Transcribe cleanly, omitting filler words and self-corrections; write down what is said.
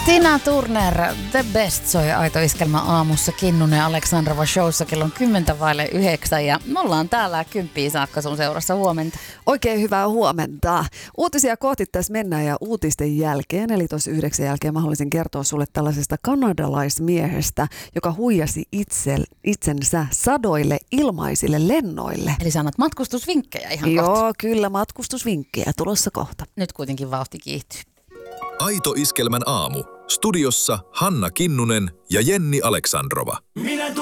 Tina Turner, The Best soi Aito Iskelmä aamussa Kinnunen Aleksandrova showssa kello 8:10 ja me ollaan täällä 10 saakka sun seurassa. Huomenta. Oikein hyvää huomenta. Uutisia kohti tässä mennään ja uutisten jälkeen, eli tuossa 9 jälkeen mä haluaisin kertoa sulle tällaisesta kanadalaismiehestä, joka huijasi itsensä sadoille ilmaisille lennoille. Eli sä annat matkustusvinkkejä ihan Joo, kohta. kyllä matkustusvinkkejä tulossa kohta. Nyt kuitenkin vauhti kiihtyy. Aito Iskelmän aamu. Studiossa Hanna Kinnunen ja Jenni Aleksandrova.